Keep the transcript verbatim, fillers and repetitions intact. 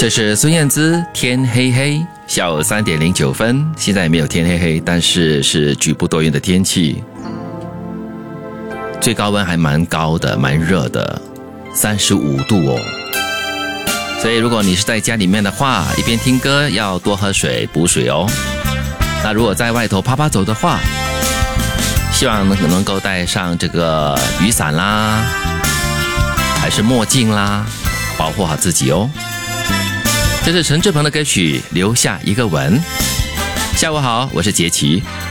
这是孙燕姿天黑黑，下午三点零九分，现在也没有天黑黑，但是是局部多云的天气，最高温还蛮高的，蛮热的，三十五度哦。所以如果你是在家里面的话，一边听歌要多喝水补水哦。那如果在外头趴趴走的话，希望能能够带上这个雨伞啦，还是墨镜啦，保护好自己哦。这是陈志朋的歌曲《留下一个吻》。下午好，我是杰奇。